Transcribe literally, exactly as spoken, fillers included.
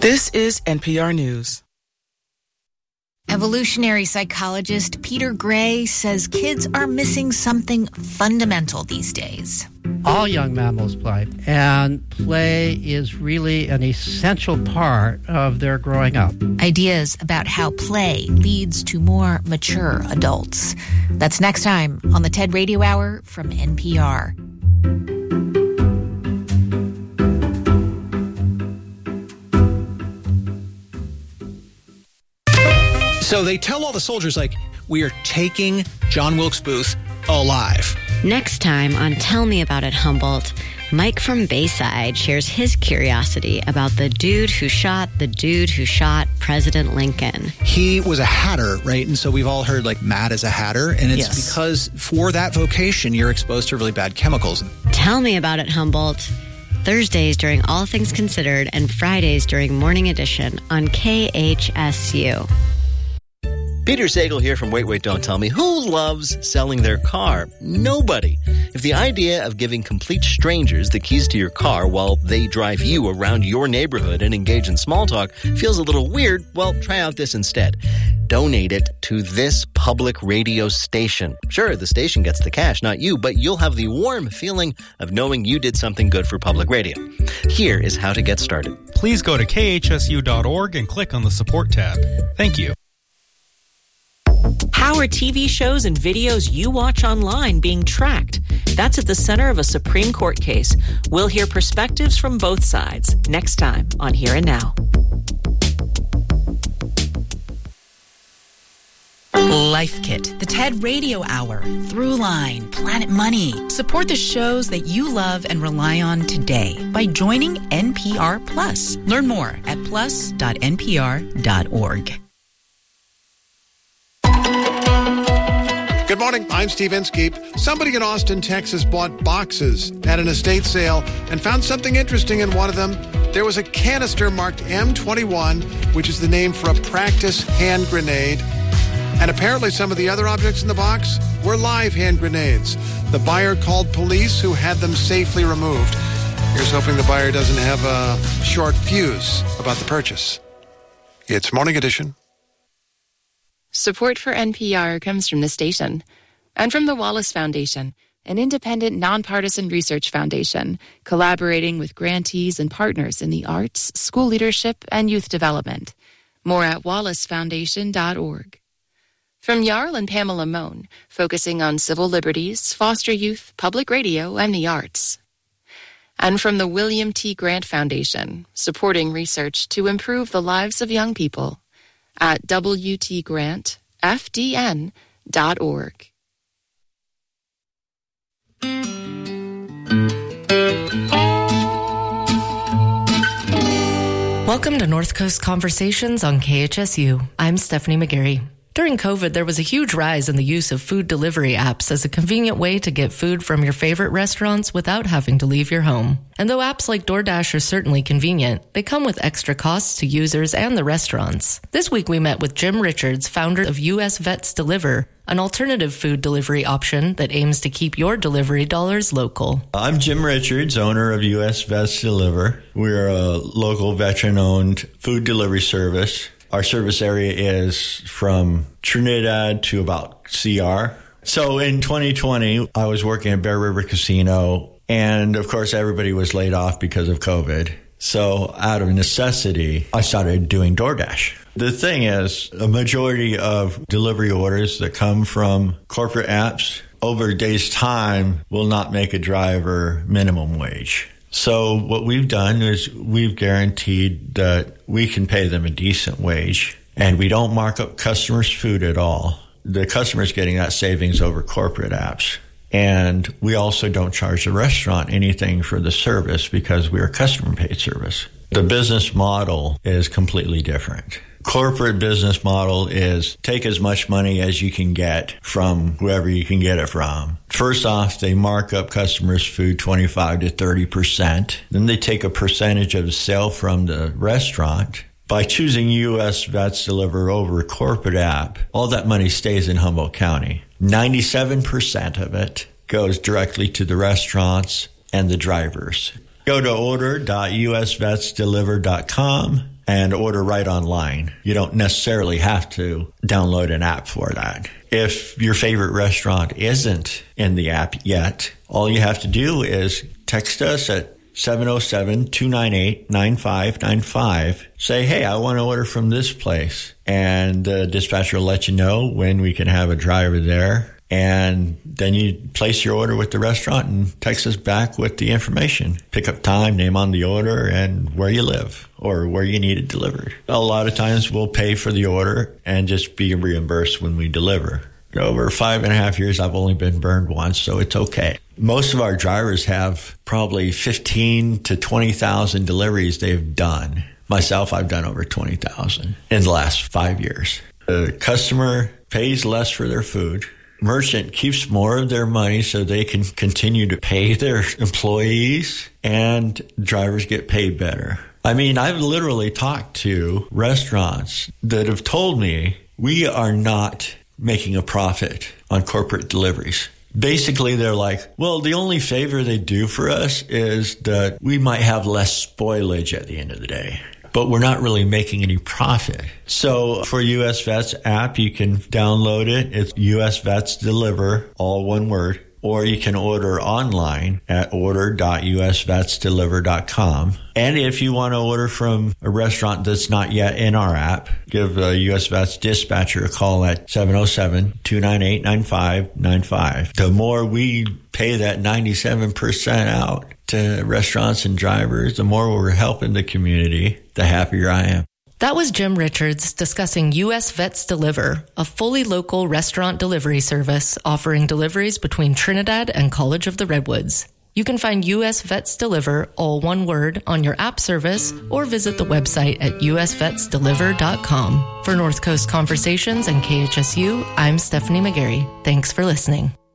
This is N P R News. Evolutionary psychologist Peter Gray says kids are missing something fundamental these days. All young mammals play, and play is really an essential part of their growing up. Ideas about how play leads to more mature adults. That's next time on the TED Radio Hour from N P R. So they tell all the soldiers, like, we are taking John Wilkes Booth alive. Next time on Tell Me About It, Humboldt, Mike from Bayside shares his curiosity about the dude who shot the dude who shot President Lincoln. He was a hatter, right? And so we've all heard, like, mad as a hatter. And it's yes. because for that vocation, you're exposed to really bad chemicals. Tell Me About It, Humboldt. Thursdays during All Things Considered and Fridays during Morning Edition on K H S U. Peter Sagal here from Wait, Wait, Don't Tell Me. Who loves selling their car? Nobody. If the idea of giving complete strangers the keys to your car while they drive you around your neighborhood and engage in small talk feels a little weird, well, try out this instead. Donate it to this public radio station. Sure, the station gets the cash, not you, but you'll have the warm feeling of knowing you did something good for public radio. Here is how to get started. Please go to K H S U dot org and click on the support tab. Thank you. How are T V shows and videos you watch online being tracked? That's at the center of a Supreme Court case. We'll hear perspectives from both sides next time on Here and Now. Life Kit, the TED Radio Hour, Throughline, Planet Money. Support the shows that you love and rely on today by joining N P R Plus. Learn more at plus dot n p r dot org. Good morning, I'm Steve Inskeep. Somebody in Austin, Texas bought boxes at an estate sale and found something interesting in one of them. There was a canister marked M twenty-one, which is the name for a practice hand grenade. And apparently some of the other objects in the box were live hand grenades. The buyer called police, who had them safely removed. Here's hoping the buyer doesn't have a short fuse about the purchase. It's Morning Edition. Support for N P R comes from the station and from the Wallace Foundation, an independent, nonpartisan research foundation collaborating with grantees and partners in the arts, school leadership, and youth development. More at wallace foundation dot org. From Jarl and Pamela Mohn, focusing on civil liberties, foster youth, public radio, and the arts. And from the William T. Grant Foundation, supporting research to improve the lives of young people. At w t grant f d n dot org. Welcome to North Coast Conversations on K H S U. I'm Stephanie McGarry. During COVID, there was a huge rise in the use of food delivery apps as a convenient way to get food from your favorite restaurants without having to leave your home. And though apps like DoorDash are certainly convenient, they come with extra costs to users and the restaurants. This week, we met with Jim Richards, founder of U S Vets Deliver, an alternative food delivery option that aims to keep your delivery dollars local. I'm Jim Richards, owner of U S Vets Deliver. We're a local veteran-owned food delivery service. Our service area is from Trinidad to about C R. So in twenty twenty, I was working at Bear River Casino, and of course everybody was laid off because of COVID. So out of necessity, I started doing DoorDash. The thing is, a majority of delivery orders that come from corporate apps over a day's time will not make a driver minimum wage. So what we've done is we've guaranteed that we can pay them a decent wage, and we don't mark up customers' food at all. The customer's getting that savings over corporate apps. And we also don't charge the restaurant anything for the service because we're a customer-paid service. The business model is completely different. Corporate business model is take as much money as you can get from whoever you can get it from. First off, they mark up customers' food twenty-five to thirty percent. Then they take a percentage of the sale from the restaurant. By choosing U S Vets Deliver over a corporate app, all that money stays in Humboldt County. ninety-seven percent of it goes directly to the restaurants and the drivers. Go to order dot u s vets deliver dot com and order right online. You don't necessarily have to download an app for that. If your favorite restaurant isn't in the app yet, all you have to do is text us at seven oh seven, two nine eight, nine five nine five. Say, hey, I want to order from this place. And the dispatcher will let you know when we can have a driver there. And then you place your order with the restaurant and text us back with the information. Pick up time, name on the order, and where you live or where you need it delivered. A lot of times we'll pay for the order and just be reimbursed when we deliver. Over five and a half years, I've only been burned once, so it's okay. Most of our drivers have probably fifteen to twenty thousand deliveries they've done. Myself, I've done over twenty thousand in the last five years. The customer pays less for their food. Merchant keeps more of their money so they can continue to pay their employees, and drivers get paid better. I mean, I've literally talked to restaurants that have told me we are not making a profit on corporate deliveries. Basically, they're like, well, the only favor they do for us is that we might have less spoilage at the end of the day, but we're not really making any profit. So for U S Vets app, you can download it. It's U S Vets Deliver, all one word. Or you can order online at order dot u s vets deliver dot com. And if you want to order from a restaurant that's not yet in our app, give a U S Vets dispatcher a call at seven oh seven, two nine eight, nine five nine five. The more we pay that ninety-seven percent out to restaurants and drivers, the more we're helping the community, the happier I am. That was Jim Richards discussing U S Vets Deliver, a fully local restaurant delivery service offering deliveries between Trinidad and College of the Redwoods. You can find U S Vets Deliver, all one word, on your app service or visit the website at u s vets deliver dot com. For North Coast Conversations and K H S U, I'm Stephanie McGarry. Thanks for listening.